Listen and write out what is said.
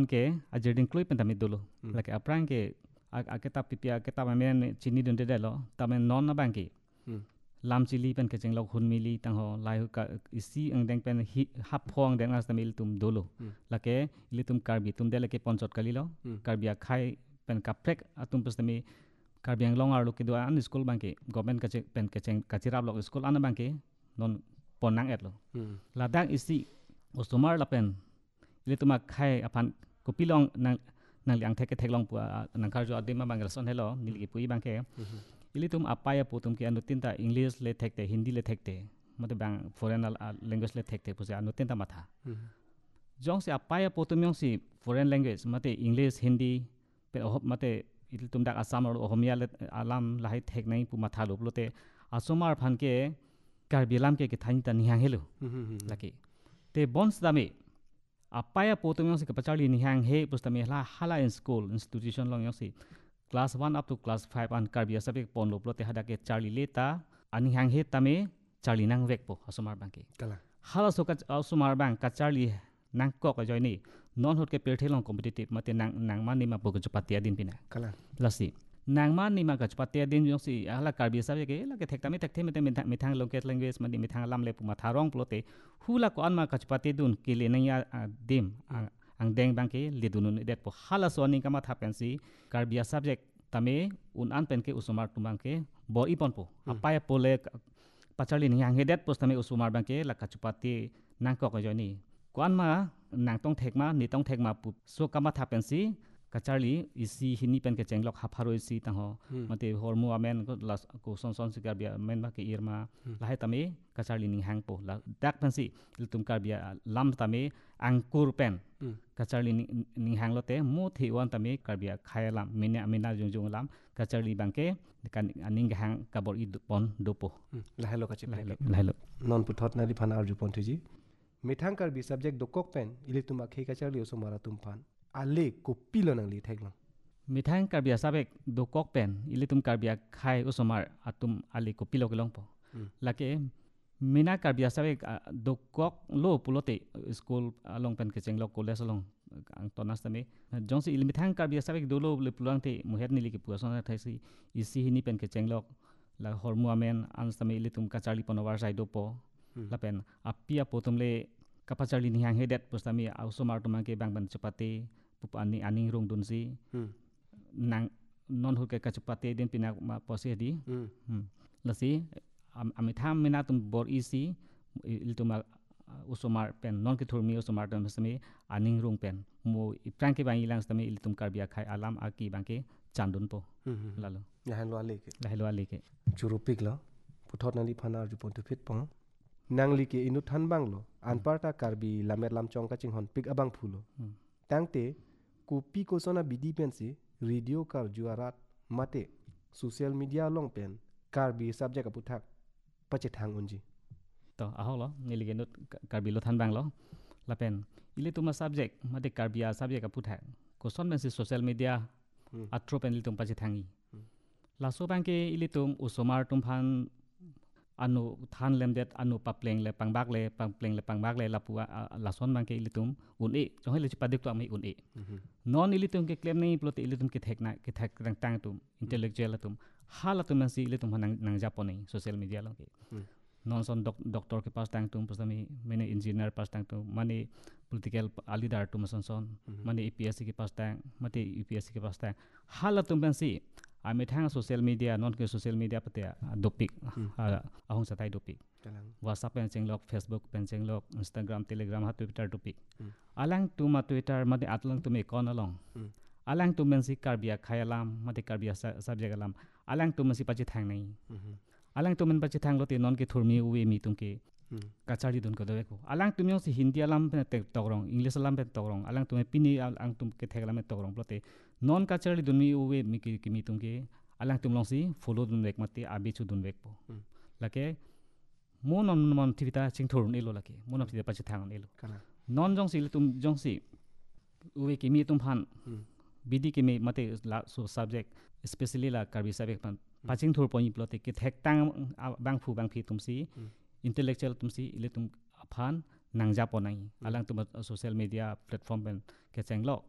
अपन के अजर्डिंग Chloe pen tamit dulu laki aprang ke aketa pipia aketa mamen chini dun de lo tamen non na bangki lam chili pen ke chenglok hun mili tang ho lai ka isi ang deng pen hap phong deng as tamil tum dulu lake ili tum karbi tum de lake ponchot kali lo karbia khai pen kaprek atum pustami karbi ang long arlo ke do an school bangki government ka pen ke cheng kachirap lok school an bangki non ponang et lo ladak isi ostomar lapen ili tuma khai apan kopilong nang liang thek long pu nang kharjo adima bangal son hello nilgi pui bangke ili tum apaya pu tum ke anu tinta english le thekte hindi le thekte mate bang foreign language le thekte pu se anu tinta matha jong se apaya pu tum yong si foreign language mate english hindi pe mate ili tum dak asam or ohomia le alam lahai thek nai pu matha lo plote asomar phan ke karbilam ke thain ta nihang helu laki te bons dami apaya po tum yong si kapachali nihang he pustami hala in school institution long yong si class 1 up to class 5 an karbia sabik pon lo plote hada ke charlie leta anihang he tame charlie nang vek po asomar bangke kala hala so ka asomar bang ka charlie nang ko ka joini non hot ke perthelong competitive mate nang mani ma po ko patia din pina kala lasi nang mani ma ka patia din yong si hala karbia sabik ke la ke thektami thekte mithang local language mani mithang lam le pu ma tharong plote hula ko an ma ka pati dun ke le nang ya dim ang deng bangke lidunun det po hala so ni kama thapensi karbia subject tame un an pen ke usumar tumangke bor ipon po apaya pole pachali ni hang hedet pos tame usumar bangke la kachupati nang ko joni kwan ma nang tong thekma ni tong thekma pu so kama thapensi kachali isi hini pen ke chenglok hapharoi si tang ho mate hormu amen ko las ko son sikarbia men ma ke irma lahai tame kachali ni hang po la dak pensi iltum karbia lam tame angkur pen kachali ni hang lote mo thi wan tame karbia khayalam mina jung lam kachali bangke kan aning hang kabor I pon dopo lahai lo kachi lahai lo non puthot na ri phana arju pon thiji mithang karbi subject dokok pen ili tuma khei kachali osomara tumpan ale kopilo nang li theklang mithang karbia sabek do kok pen ilitum karbia khai usomar atum ali kopilo kelong po lake mina karbia sabek do kok lo pulote school along pen kecheng lo college along ang tonas tame jongsi il mithang karbia sabek do lo le pulang te muher ni li ki puason thaisi isi hini pen kecheng lok la hormu amen ans tame ilitum kachali ponowar sai do po lapen apia potom le kapachali ni hang hedet postami usomar tumangke bang ban chapate pupani aning rung dunsi nang non hul ke kachupate din pina ma pose di lasi amitham mina tum bor isi iltuma usomar pen non ke thurmi usomar tum sami aning rung pen mo iprang ke bang ilang sami iltum karbia khai alam aki bangke chandun po lalo lahelo aleke churupik lo puthot nali phana arju pon tu fit pong nangli ke inu than bang lo anparta karbi lamet lam chong ka ching hon pik abang phulo tangte kopi ko sona bidi pensi radio kar juarat mate social media long pen karbi subject aputhak pache thang unji to aholo nilige not karbi lo than bang lo lapen ile tuma subject mate karbia subject aputhak ko son pensi social media atro pen litum pache thangi la so bangke ile tum usomar tum phan anu than lemdet anu papleng le pangbak le lapua lason bangke ilitum une johe le padik to ami une non ilitum ke claim nei plote ilitum ke thek tang tum intellectual tum halatum si ilitum nang japone social media lo ke non son doctor ke pas tang tum pasami mane engineer pas tang tum mane political alidar tum son mane APSC ke pas tang mate UPSC ke pas tang halatum si ami thang social media non ke social media pate dopik ahong satai dopik WhatsApp pen chenglok Facebook pen chenglok Instagram Telegram ha Twitter dopik alang tu ma Twitter mate atlang tu me kon along alang tu men si karbia khayalam mate karbia subject alam alang tu men si pachi thang nei alang tu men pachi thang lote non ke thurmi uwe mi tum ke kachari dun ko dewe ko alang tu si hindi alam pen te togrong English alam pen togrong alang tu me pini alang tum ke theglam me togrong plote non kachari dun mi uwe mi ki mi tum ke alang tum long si follow dun wek mate abi chu dun wek po lake mon tivita chingthur ne lo lake mon tivita pachi thang ne lo non jong si tum jong si uwe ki mi tum phan bidi ki me mate so subject especially la karbi subject pan paching thur point plote ke thek tang bang phi tum si intellectual tum si ile tum phan nangja ponai alang tum social media platform pen ke chenglok